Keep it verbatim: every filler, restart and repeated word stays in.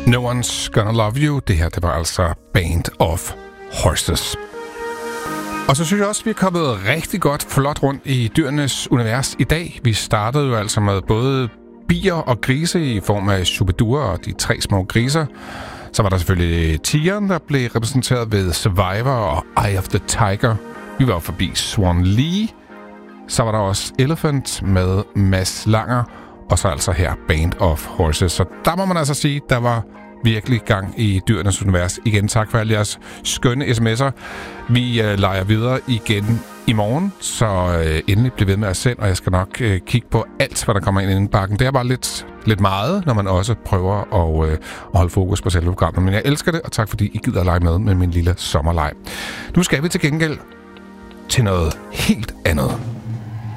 No One's Gonna Love You. Det her, det var altså Band of Horses. Og så synes jeg også, vi er kommet rigtig godt flot rundt i dyrenes univers i dag. Vi startede jo altså med både bier og grise i form af Shubidua og de tre små griser. Så var der selvfølgelig tigeren, der blev repræsenteret ved Survivor og Eye of the Tiger. Vi var forbi Swan Lee. Så var der også Elephant med Mads Langer. Og så altså her Band of Horses. Så der må man altså sige, der var virkelig gang i dyrenes univers. Igen tak for alle jeres skønne sms'er. Vi øh, leger videre igen i morgen, så øh, endelig bliv ved med at sende, og jeg skal nok øh, kigge på alt, hvad der kommer ind i den bakken. Det er bare lidt, lidt meget, når man også prøver at, øh, at holde fokus på selve programmet. Men jeg elsker det, og tak fordi I gider at lege med med min lille sommerleg. Nu skal vi til gengæld til noget helt andet.